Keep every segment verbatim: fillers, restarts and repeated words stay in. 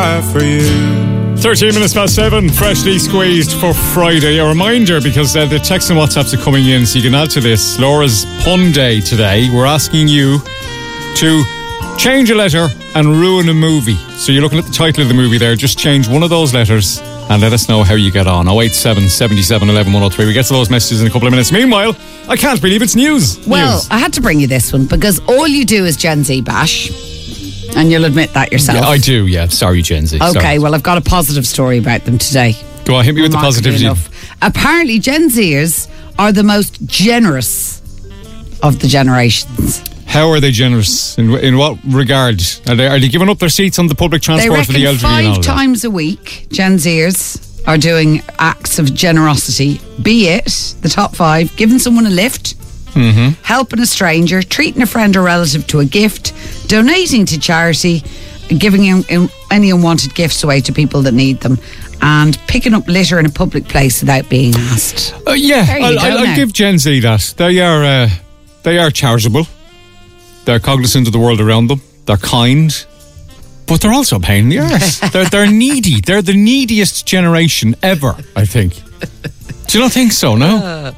For you. thirteen minutes past seven, freshly squeezed for Friday. A reminder, because uh, the texts and WhatsApps are coming in, so you can add to this. Laura's pun day today. We're asking you to change a letter and ruin a movie. So you're looking at the title of the movie there. Just change one of those letters and let us know how you get on. oh eight seven, seven seven, one one one oh three. We get to those messages in a couple of minutes. Meanwhile, I can't believe it's news. Well, news. I had to bring you this one because all you do is Gen Z bash. And you'll admit that yourself. Yeah, I do, yeah. Sorry, Gen Z. Okay, Sorry. well, I've got a positive story about them today. Go on, hit me with the positivity. Enough. Apparently, Gen Zers are the most generous of the generations. How are they generous? In in what regard? Are they, are they giving up their seats on the public transport They for the reckon elderly? and all five that? times a week, Gen Zers are doing acts of generosity. Be it the top five, giving someone a lift, Mm-hmm. helping a stranger, treating a friend or relative to a gift, donating to charity, giving in, in any unwanted gifts away to people that need them, and picking up litter in a public place without being asked. Uh, yeah, There you I'll, go I'll, now. I'll give Gen Z that. They are uh, they are charitable. They're cognizant of the world around them. They're kind. But they're also a pain in the arse. they're, they're needy. They're the neediest generation ever, I think. Do you not think so, no?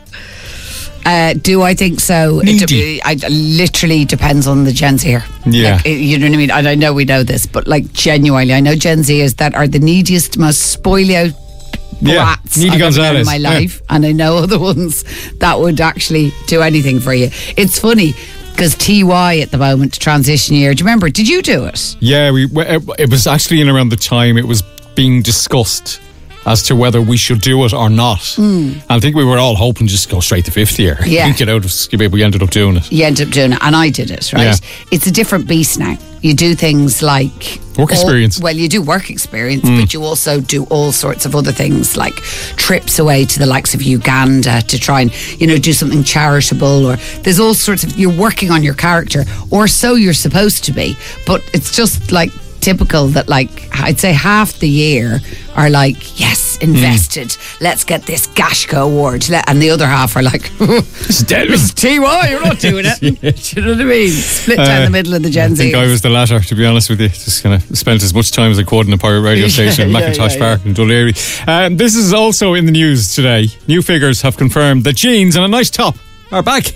Uh, do I think so? Needy. It, I, literally depends on the Gen Z here. Yeah. Like, you know what I mean? And I know we know this, but like genuinely, I know Gen Zers that are the neediest, most spoiled Yeah, brats needy I've ever known Gonzales. in my Yeah. life. And I know other ones that would actually do anything for you. It's funny because T Y at the moment, transition year. Do you remember? Did you do it? Yeah, we. It was actually in around the time it was being discussed as to whether we should do it or not. Mm. I think we were all hoping just to go straight to fifth year. Yeah. Get out of skip. We ended up doing it. You ended up doing it, and I did it, right? Yeah. It's a different beast now. You do things like Work all- experience. Well, you do work experience, Mm. but you also do all sorts of other things, like trips away to the likes of Uganda to try and, you know, do something charitable, or there's all sorts of, you're working on your character, or so you're supposed to be. But it's just like typical that, like, I'd say half the year are like, yes, invested, Mm. let's get this Gashka award, Let- and the other half are like, It's dead. it's T Y, you're not doing it. Yeah. Do you know what I mean? Split down Uh, the middle of the Gen I Z. think I was the latter, to be honest with you. Just kind of spent as much time as I could in a pirate radio Yeah, station in yeah, Macintosh yeah, Park in Dunleary. Um, this is also in the news today. New figures have confirmed that jeans and a nice top are back.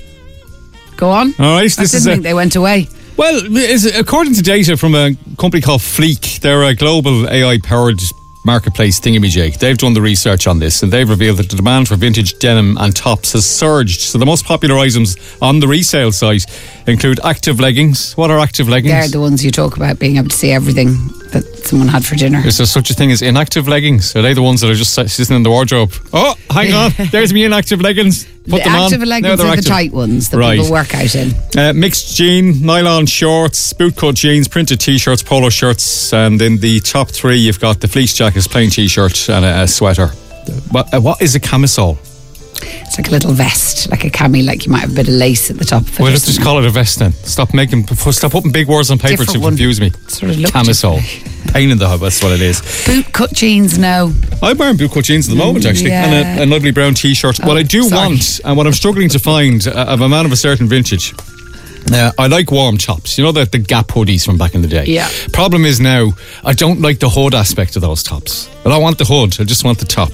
Go on. All right, I this didn't is a, think they went away. well, is, according to data from a company called Fleek, they're a global A I-powered marketplace thingamajig. They've done the research on this, and they've revealed that the demand for vintage denim and tops has surged. So the most popular items on the resale site include active leggings. What are active leggings? They're the ones you talk about being able to see everything that someone had for dinner. Is there such a thing as inactive leggings? Are they the ones that are just sitting in the wardrobe? Oh, hang on. There's me inactive leggings. Put The them on. active Now leggings they're are the active. tight ones that Right. people work out in. Uh, mixed jean, nylon shorts, bootcut jeans, printed t-shirts, polo shirts, and in the top three you've got the fleece jackets, plain t-shirt and a, a sweater. What, uh, what is a camisole? It's like a little vest, like a cami, like you might have a bit of lace at the top of it. Well, or let's just something. call it a vest then. Stop making, stop putting big words on paper Different to one. confuse me. Sort of look Camisole. Pain in the hub, that's what it is. Boot cut jeans, no. I'm wearing bootcut jeans at the moment, actually, yeah. and a, a lovely brown t-shirt. Oh, what I do sorry. want, and what I'm struggling to find, uh, of a man of a certain vintage, uh, I like warm tops. You know, the, the Gap hoodies from back in the day. Yeah. Problem is now, I don't like the hood aspect of those tops. I don't want the hood, I just want the top.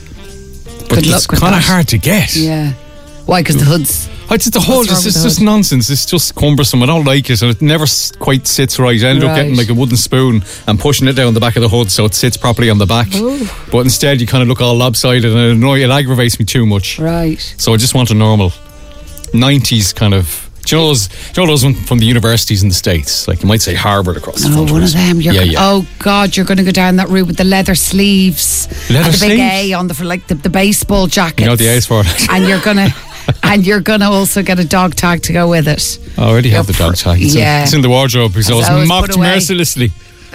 But Good it's luck with kind of that. hard to get. Yeah. Why? Because the hood's... I just, the What's hood, wrong it's, with it's the just hood? nonsense. It's just cumbersome. I don't like it, and it never s- quite sits right. I end up Right. getting like a wooden spoon and pushing it down the back of the hood so it sits properly on the back. Ooh. But instead, you kind of look all lopsided, and it, annoy, it aggravates me too much. Right. So I just want a normal nineties kind of. Do you know those? Do you know those one from the universities in the States? Like you might say Harvard across the Oh, front. one of them. You're yeah, go- yeah. Oh, God, you're going to go down that route with the leather sleeves. Leather and the big sleeves? A on the, for like the, the baseball jacket. You know what the A is for it. And you're going to... And you're going to also get a dog tag to go with it. I already have the You're dog pr- tag. It's, yeah. in, it's in the wardrobe because I was always mocked put away. mercilessly.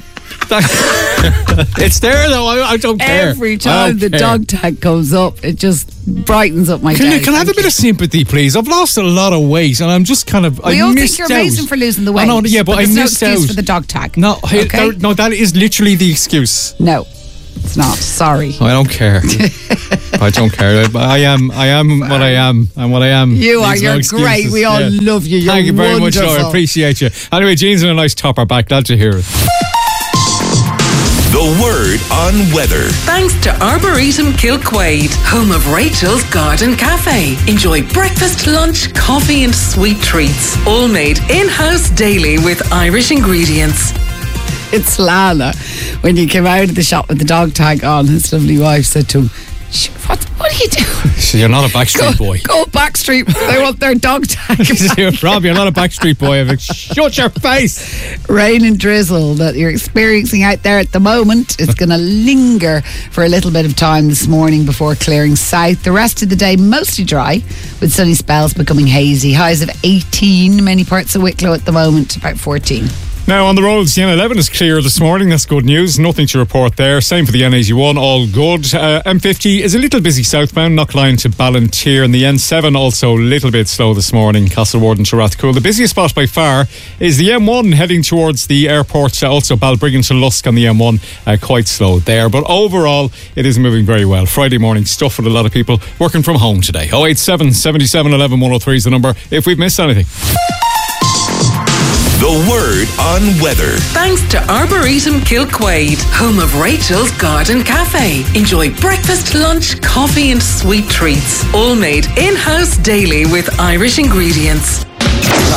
That- it's there though. I, I don't care. Every I time don't the care. dog tag comes up, it just brightens up my Can, day. I- can I have a Thank bit you. of sympathy, please? I've lost a lot of weight, and I'm just kind of. We I all think missed you're out. amazing for losing the weight. I know, yeah, but, I there's missed no excuse out for the dog tag. No, hey, okay? there- no, that is literally the excuse. No, it's not. Sorry. I don't care. I don't care. I, I am. I am what I am, and what I am. You are. needs no You're excuses. great. We all Yeah. love you. You're Thank you very wonderful. much, Laura. I appreciate you. Anyway, jeans and a nice top are back. Glad to hear it. The Word on Weather. Thanks to Arboretum Kilquade, home of Rachel's Garden Cafe. Enjoy breakfast, lunch, coffee and sweet treats. All made in-house daily with Irish ingredients. It's Lana. When you came out of the shop with the dog tag on, his lovely wife said to him, What, what are you doing? So you're not a Backstreet go, Boy. Go Backstreet. They want their dog tag. Rob, you're not a Backstreet Boy. I'm like, shut your face. Rain and drizzle that you're experiencing out there at the moment is going to linger for a little bit of time this morning before clearing south. The rest of the day mostly dry, with sunny spells becoming hazy. Highs of eighteen, many parts of Wicklow at the moment, about fourteen. Now on the roads, the N eleven is clear this morning. That's good news. Nothing to report there. Same for the N eighty-one, all good. Uh, M fifty is a little busy southbound, Knockline to Ballantyre, and the N seven also a little bit slow this morning, Castlewarden to Rathcoole. The busiest spot by far is the M one heading towards the airport, uh, also Balbriggan to Lusk on the M one, uh, quite slow there. But overall, it is moving very well. Friday morning stuff with a lot of people working from home today. oh eight seven, seven seven, eleven, one oh three is the number if we've missed anything. The Word on Weather. Thanks to Arboretum Kilquade, home of Rachel's Garden Cafe. Enjoy breakfast, lunch, coffee and sweet treats. All made in-house daily with Irish ingredients.